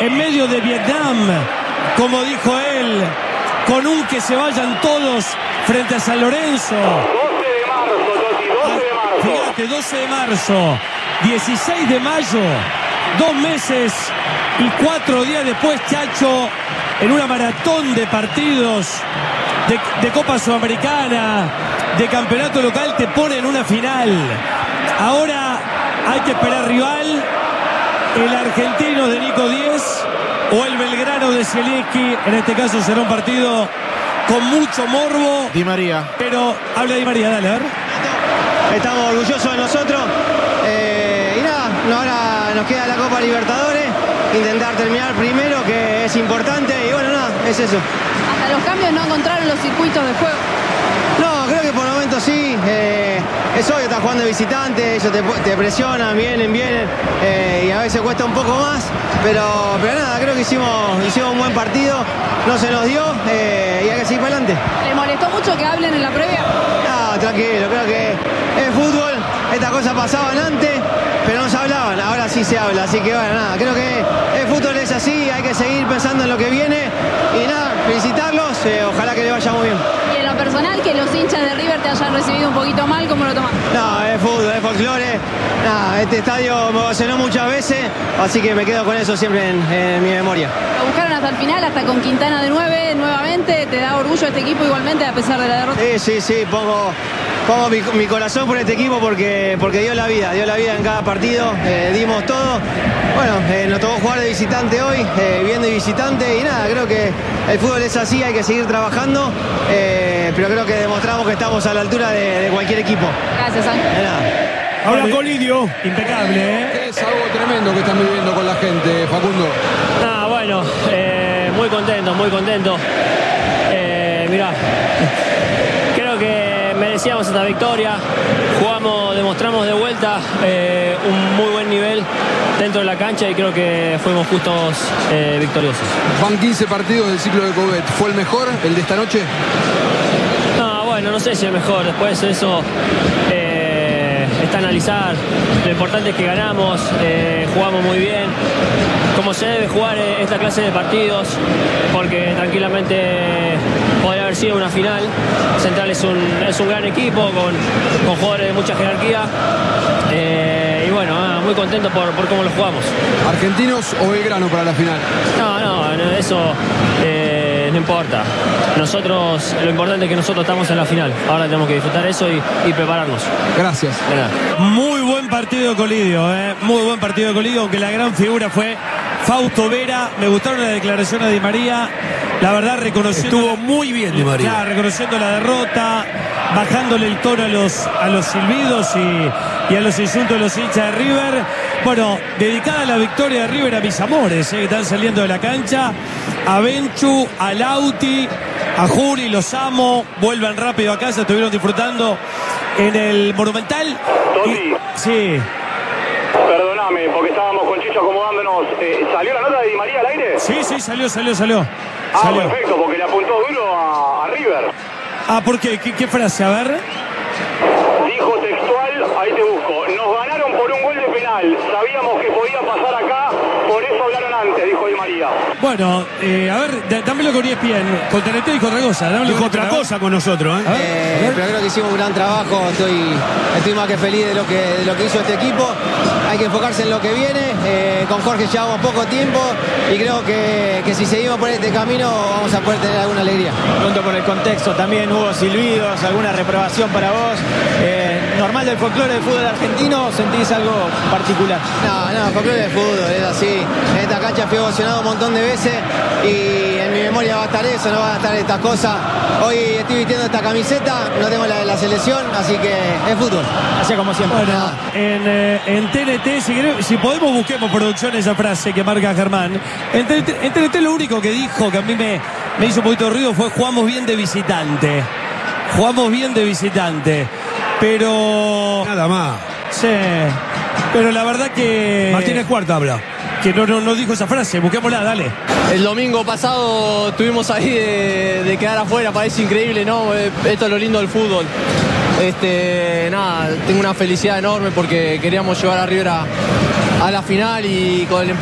en medio de Vietnam, como dijo él, con un que se vayan todos frente a San Lorenzo. 12 de marzo, Toti, 12 de marzo. Fíjate, 12 de marzo, 16 de mayo, 2 meses y 4 días después, Chacho, en una maratón de partidos de Copa Sudamericana, de campeonato local, te pone en una final. Ahora hay que esperar rival, el argentino de Nico Díez o el belgrano de Zielinski. En este caso será un partido con mucho morbo. Di María. Pero habla Di María, dale, a ver. Estamos orgullosos de nosotros. Y nada, ahora nos queda la Copa Libertadores. Intentar terminar primero, que es importante. Y bueno, nada, es eso. Hasta los cambios no encontraron los circuitos de juego. No, creo que por el momento sí. Es obvio, estás jugando de visitante, ellos te presionan, vienen. Y a veces cuesta un poco más. Pero nada, creo que hicimos un buen partido. No se nos dio y hay que seguir para adelante. ¿Le molestó mucho que hablen en la previa? No, tranquilo, creo que es fútbol. Estas cosas pasaban antes, pero no se hablaban. Ahora sí se habla. Así que bueno, nada, creo que el fútbol es así. Hay que seguir pensando en lo que viene. Y nada, felicitarlos. Ojalá que le vaya muy bien. Y en lo personal, que los hinchas de River te hayan recibido un poquito mal, ¿cómo lo tomas? No, es fútbol, es folclore. Nada, este estadio me emocionó muchas veces, así que me quedo con eso siempre en mi memoria. Lo buscaron hasta el final, hasta con Quintana de 9, nuevamente. ¿Te da orgullo este equipo igualmente, a pesar de la derrota? Sí, pongo mi corazón por este equipo porque dio la vida en cada partido, dimos todo. Bueno, nos tocó jugar de visitante hoy, bien de visitante, y nada, creo que el fútbol es así, hay que seguir trabajando, pero creo que demostramos que estamos a la altura de cualquier equipo. Gracias, Ángel. De nada. Ahora Colidio, impecable, ¿eh? Es algo tremendo que están viviendo con la gente, Facundo. Bueno, muy contento. Mirá, creo que merecíamos esta victoria. Demostramos de vuelta un muy buen nivel dentro de la cancha y creo que fuimos justos victoriosos. Van 15 partidos del ciclo de Coudet. ¿Fue el mejor, el de esta noche? No sé si el mejor. Después de eso está analizar. Lo importante es que ganamos, jugamos muy bien, como se debe jugar esta clase de partidos, porque tranquilamente podría haber sido una final. Central es un gran equipo con jugadores de mucha jerarquía, y bueno, muy contento por cómo lo jugamos. ¿Argentinos o Belgrano para la final? No, eso no importa. Lo importante es que nosotros estamos en la final. Ahora tenemos que disfrutar eso y prepararnos. Gracias. De nada. Muy buen partido de Colidio, muy buen partido de Colidio, aunque la gran figura fue Fausto Vera. Me gustaron las declaraciones de Di María, la verdad, reconociendo. Estuvo muy bien Di María. Claro, reconociendo la derrota, bajándole el tono a los silbidos y a los insultos de los hinchas de River. Bueno, dedicada a la victoria de River a mis amores, que están saliendo de la cancha, a Benchu, a Lauti, a Juri, los amo, vuelvan rápido a casa, estuvieron disfrutando en el Monumental. Toti. Sí. Perdóname, porque estábamos con Chicho acomodándonos. ¿Salió la nota de Di María al aire? Sí, salió. Perfecto, porque le apuntó duro a River. ¿Por qué? ¿Qué frase? A ver. Dijo textual, ahí te busco: nos ganaron por un gol de penal. Sabíamos que podía pasar acá, por eso hablaron antes, dijo Di María. Bueno, a ver, dámelo con ESPN. Con TNT dijo otra cosa. Dijo otra cosa con nosotros, ¿eh? Pero creo que hicimos un gran trabajo. Estoy más que feliz de lo que hizo este equipo. Hay que enfocarse en lo que viene. Con Jorge llevamos poco tiempo y creo que si seguimos por este camino vamos a poder tener alguna alegría. Pregunto por el contexto, también hubo silbidos, alguna reprobación para vos. ¿Normal del folclore del fútbol argentino o sentís algo particular? No, folclore del fútbol, es así. En esta cancha fui emocionado un montón de veces y en mi memoria va a estar eso, no van a estar estas cosas. Hoy estoy vistiendo esta camiseta, no tengo la de la selección, así que es fútbol. Así como siempre. Bueno, en TNT, si podemos, busquemos producción esa frase que marca Germán. En TNT lo único que dijo, que a mí me hizo un poquito de ruido, fue: jugamos bien de visitante. Pero... Nada más. Sí. Pero la verdad que... Martínez Cuarta habla. Que no dijo esa frase, busquémosla, dale. El domingo pasado estuvimos ahí de quedar afuera, parece increíble, ¿no? Esto es lo lindo del fútbol. Tengo una felicidad enorme porque queríamos llevar a River a la final y con el